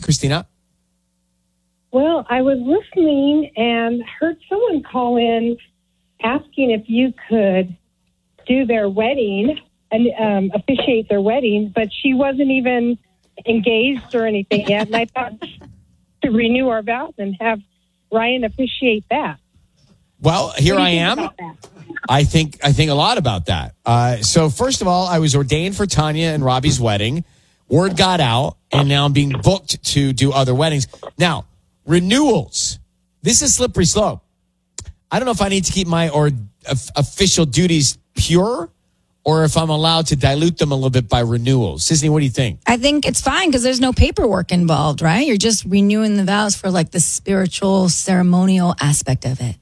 Christina? Well, I was listening and heard someone call in asking if you could do their wedding and officiate their wedding, but she wasn't even engaged or anything yet. And I thought to renew our vows and have Ryan officiate that. Well, here I am. I think a lot about that. So first of all, I was ordained for Tanya and Robbie's wedding. Word got out, and now I'm being booked to do other weddings. Now, renewals. This is slippery slope. I don't know if I need to keep my official duties pure or if I'm allowed to dilute them a little bit by renewals. Sisney, what do you think? I think it's fine because there's no paperwork involved, right? You're just renewing the vows for like the spiritual, ceremonial aspect of it.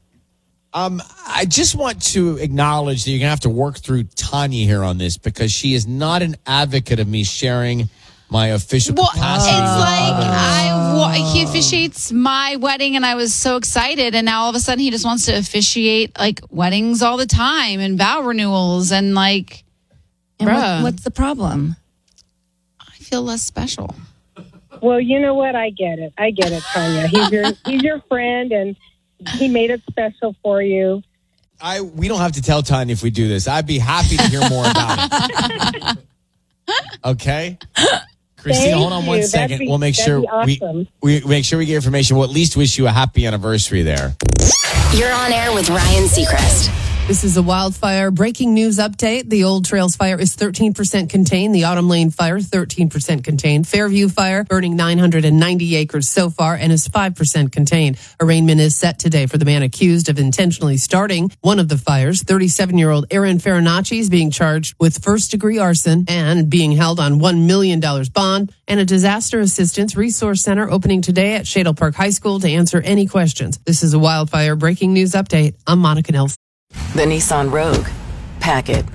I just want to acknowledge that you're going to have to work through Tanya here on this because she is not an advocate of me sharing my official capacity. It's like he officiates my wedding and I was so excited, and now all of a sudden he just wants to officiate like weddings all the time and vow renewals and like what's the problem? I feel less special. Well, you know what? I get it, Tanya. He's your friend and he made it special for you. We don't have to tell Tanya if we do this. I'd be happy to hear more about it. Okay? Christina, hold on 1 second. We'll make sure awesome. we make sure we get information. We'll at least wish you a happy anniversary there. You're on air with Ryan Seacrest. This is a wildfire breaking news update. The Old Trails fire is 13% contained. The Autumn Lane fire, 13% contained. Fairview fire burning 990 acres so far and is 5% contained. Arraignment is set today for the man accused of intentionally starting one of the fires. 37-year-old Aaron Farinacci is being charged with first-degree arson and being held on $1 million bond. And a disaster assistance resource center opening today at Shadle Park High School to answer any questions. This is a wildfire breaking news update. I'm Monica Nelson. The Nissan Rogue. Pack it.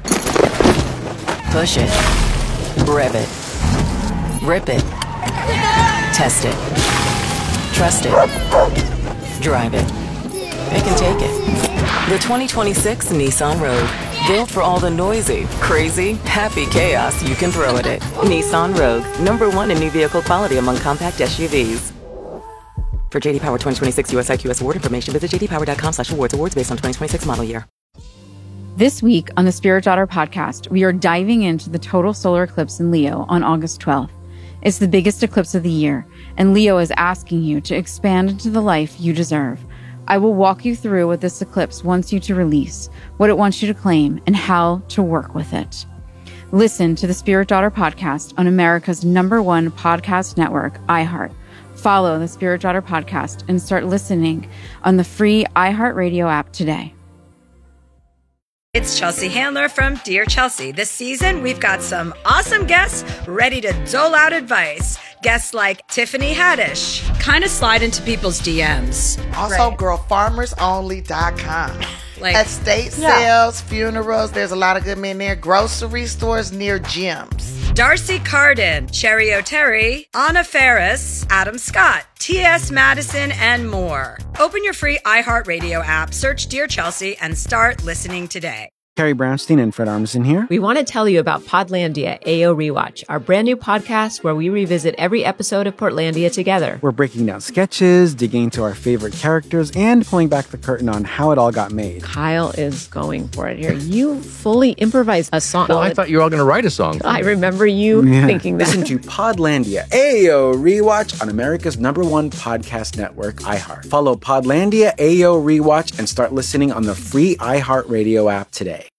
Push it. Rev it. Rip it. Test it. Trust it. Drive it. It can take it. The 2026 Nissan Rogue. Built for all the noisy, crazy, happy chaos you can throw at it. Nissan Rogue. #1 in new vehicle quality among compact SUVs. For JD Power 2026 US IQS award information, visit jdpower.com/awards. Awards based on 2026 model year. This week on the Spirit Daughter podcast, we are diving into the total solar eclipse in Leo on August 12th. It's the biggest eclipse of the year, and Leo is asking you to expand into the life you deserve. I will walk you through what this eclipse wants you to release, what it wants you to claim, and how to work with it. Listen to the Spirit Daughter podcast on America's #1 podcast network, iHeart. Follow the Spirit Daughter podcast and start listening on the free iHeartRadio app today. It's Chelsea Handler from Dear Chelsea. This season, we've got some awesome guests ready to dole out advice. Guests like Tiffany Haddish, kind of slide into people's DMs. Also, girlfarmersonly.com. Like estate sales, funerals, there's a lot of good men there. Grocery stores near gyms. Darcy Carden, Cherry O'Terry, Anna Ferris, Adam Scott, T.S. Madison, and more. Open your free iHeartRadio app, search Dear Chelsea, and start listening today. Carrie Brownstein and Fred Armisen here. We want to tell you about Podlandia AO Rewatch, our brand new podcast where we revisit every episode of Portlandia together. We're breaking down sketches, digging into our favorite characters, and pulling back the curtain on how it all got made. Kyle is going for it here. You fully improvised a song. Well, I thought you were all going to write a song. I remember you thinking that. Listen to Podlandia AO Rewatch on America's #1 podcast network, iHeart. Follow Podlandia AO Rewatch and start listening on the free iHeartRadio app today.